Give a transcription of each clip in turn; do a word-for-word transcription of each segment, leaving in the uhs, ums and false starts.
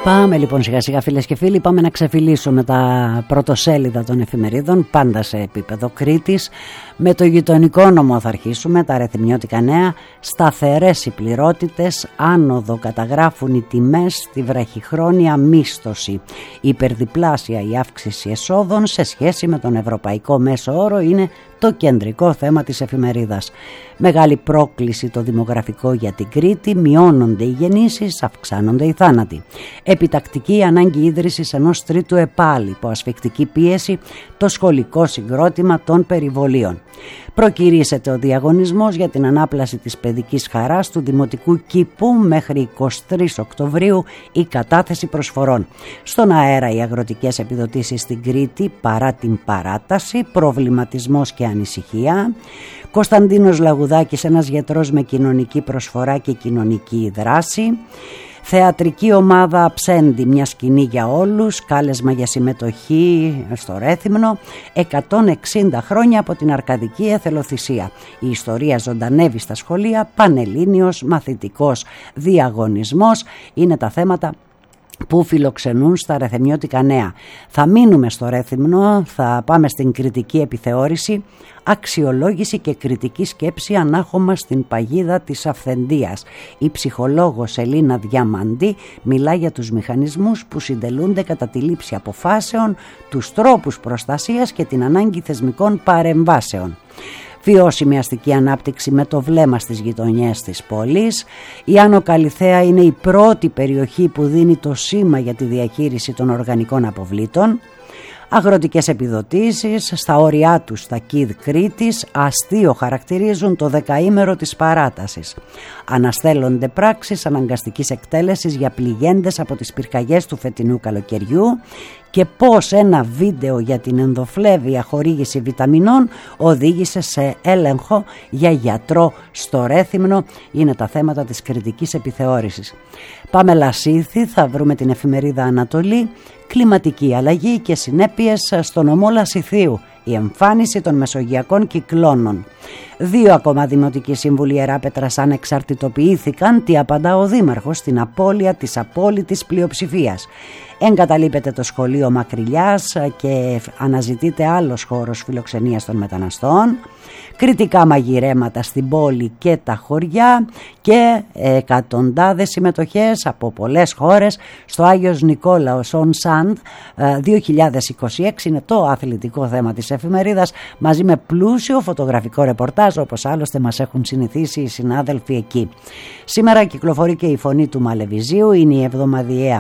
Πάμε λοιπόν σιγά σιγά, φίλες και φίλοι, πάμε να ξεφυλίσουμε τα πρωτοσέλιδα των εφημερίδων, πάντα σε επίπεδο Κρήτης. Με το γειτονικό νόμο θα αρχίσουμε, τα αριθμιώτικα νέα. Σταθερές οι πληρότητες, άνοδο καταγράφουν οι τιμές στη βραχυχρόνια μίσθωση. Υπερδιπλάσια η αύξηση εσόδων σε σχέση με τον ευρωπαϊκό μέσο όρο είναι το κεντρικό θέμα της εφημερίδας. Μεγάλη πρόκληση το δημογραφικό για την Κρήτη, μειώνονται οι γεννήσεις, αυξάνονται οι θάνατοι. Επιτακτική ανάγκη ίδρυσης ενός τρίτου ΕΠΑΛ, υπό ασφικτική πίεση το σχολικό συγκρότημα των περιβολίων. Προκυρήσεται ο διαγωνισμός για την ανάπλαση της παιδικής χαράς του Δημοτικού Κήπου μέχρι εικοστή τρίτη Οκτωβρίου η κατάθεση προσφορών. Στον αέρα οι αγροτικές επιδοτήσεις στην Κρήτη παρά την παράταση, προβληματισμός και ανησυχία. Κωνσταντίνος Λαγουδάκης, ένας γιατρός με κοινωνική προσφορά και κοινωνική δράση. Θεατρική ομάδα Αψέντη, μια σκηνή για όλους, κάλεσμα για συμμετοχή στο Ρέθυμνο. εκατόν εξήντα χρόνια από την Αρκαδική Εθελοθυσία. Η ιστορία ζωντανεύει στα σχολεία, πανελλήνιος μαθητικός διαγωνισμός είναι τα θέματα που φιλοξενούν στα ρεθεμιώτικα νέα. Θα μείνουμε στο Ρέθυμνο, θα πάμε στην κριτική επιθεώρηση, αξιολόγηση και κριτική σκέψη ανάχωμα στην παγίδα της αυθεντίας. Η ψυχολόγος Ελίνα Διαμαντή μιλά για τους μηχανισμούς που συντελούνται κατά τη λήψη αποφάσεων, τους τρόπους προστασίας και την ανάγκη θεσμικών παρεμβάσεων. Βιώσιμη αστική ανάπτυξη με το βλέμμα στις γειτονιές της πόλης. Η Άνω Καλιθέα είναι η πρώτη περιοχή που δίνει το σήμα για τη διαχείριση των οργανικών αποβλήτων. Αγροτικές επιδοτήσεις, στα όρια τους στα ΚΙΔ Κρήτης, αστείο χαρακτηρίζουν το δεκαήμερο της παράτασης. Αναστέλλονται πράξεις αναγκαστικής εκτέλεσης για πληγέντες από τις πυρκαγιές του φετινού καλοκαιριού και πώς ένα βίντεο για την ενδοφλέβεια χορήγηση βιταμινών οδήγησε σε έλεγχο για γιατρό στο Ρέθυμνο. Είναι τα θέματα της κριτικής επιθεώρησης. Πάμε Λασίθι, θα βρούμε την εφημερίδα Ανατολή. Κλιματική αλλαγή και συνέπειες στο νομό Λασιθίου. Η εμφάνιση των μεσογειακών κυκλώνων. Δύο ακόμα δημοτικοί σύμβουλοι Ιεράπετρας ανεξαρτητοποιήθηκαν. Τι απαντά ο Δήμαρχος στην απώλεια της απόλυτης πλειοψηφίας. Εγκαταλείπεται το σχολείο Μακριλιάς και αναζητείται άλλος χώρος φιλοξενίας των μεταναστών. Κριτικά μαγειρέματα στην πόλη και τα χωριά και εκατοντάδες συμμετοχές από πολλές χώρες στο Άγιος Νικόλαος On Sand δύο χιλιάδες είκοσι έξι. Είναι το αθλητικό θέμα της εφημερίδας, μαζί με πλούσιο φωτογραφικό ρεπορτάζ, όπως άλλωστε μας έχουν συνηθίσει οι συνάδελφοι εκεί. Σήμερα κυκλοφορεί και η Φωνή του Μαλεβιζίου, είναι η εβδομαδιαία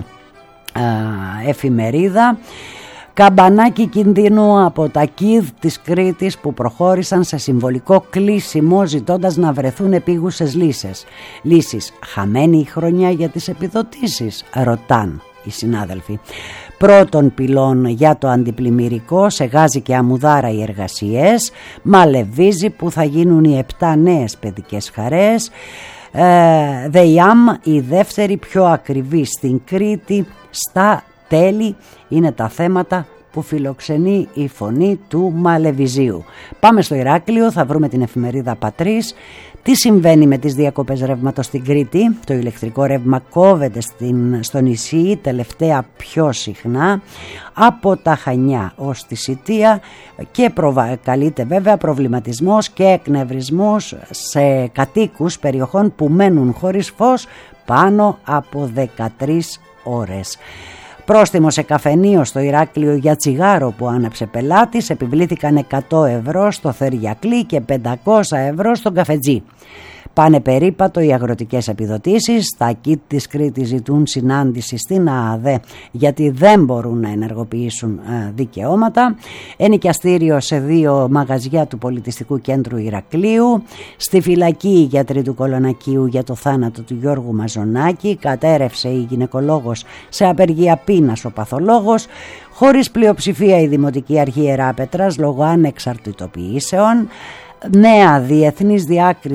εφημερίδα. Καμπανάκι κινδύνου από τα ΚΙΔ της Κρήτης που προχώρησαν σε συμβολικό κλείσιμο ζητώντας να βρεθούν επίγουσες λύσεις. Λύσεις. Χαμένη η χρονιά για τις επιδοτήσεις, ρωτάν οι συνάδελφοι. Πρώτον πυλών για το αντιπλημμυρικό, σε Γάζι και Αμουδάρα οι εργασίες. Μαλεβίζει που θα γίνουν οι επτά νέες παιδικές χαρές. Ε, ΔΕΙΑΜ η δεύτερη πιο ακριβή στην Κρήτη στα τέλη. Είναι τα θέματα που φιλοξενεί η Φωνή του Μαλεβιζίου. Πάμε στο Ηράκλειο, θα βρούμε την εφημερίδα Πατρίς. Τι συμβαίνει με τις διακοπές ρεύματος στην Κρήτη? Το ηλεκτρικό ρεύμα κόβεται στην, στο νησί τελευταία πιο συχνά από τα Χανιά ως τη Σιτία και προκαλείται βέβαια προβληματισμός και εκνευρισμός σε κατοίκους περιοχών που μένουν χωρίς φως πάνω από δεκατρείς ώρες. Πρόστιμο σε καφενείο στο Ηράκλειο για τσιγάρο που άναψε πελάτης, επιβλήθηκαν εκατό ευρώ στο Θεριακλή και πεντακόσια ευρώ στον καφετζή. Πάνε περίπατο οι αγροτικές επιδοτήσεις. Τα ΚΙΤ της Κρήτης ζητούν συνάντηση στην ΑΑΔΕ γιατί δεν μπορούν να ενεργοποιήσουν δικαιώματα. Ενοικιαστήριο σε δύο μαγαζιά του Πολιτιστικού Κέντρου Ηρακλείου. Στη φυλακή οι γιατροί του Κολονακίου για το θάνατο του Γιώργου Μαζονάκη. Κατέρευσε η γυναικολόγος σε απεργία πείνας ο παθολόγος. Χωρίς πλειοψηφία η Δημοτική Αρχή Ιεράπετρας λόγω ανεξαρτητοποιήσεων. Νέα διεθνής διάκριση